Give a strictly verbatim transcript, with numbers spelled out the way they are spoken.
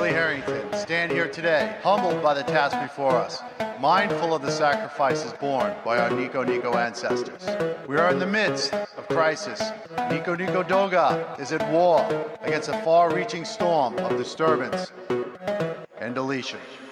Billy Harrington, stand here today, humbled by the task before us, mindful of the sacrifices borne by our Nico Nico ancestors. We are in the midst of crisis. Nico Nico Doga is at war against a far-reaching storm of disturbance and deletion.